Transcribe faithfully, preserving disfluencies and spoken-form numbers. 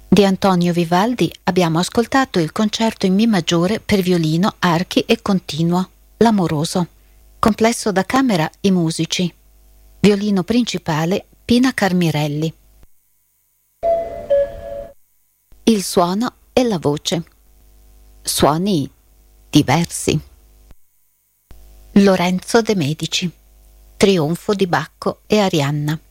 Di Antonio Vivaldi abbiamo ascoltato il concerto in Mi maggiore per violino, archi e continuo, L'amoroso. Complesso da camera I musici. Violino principale Pina Carmirelli. Il suono e la voce. Suoni diversi. Lorenzo De Medici. Trionfo di Bacco e Arianna.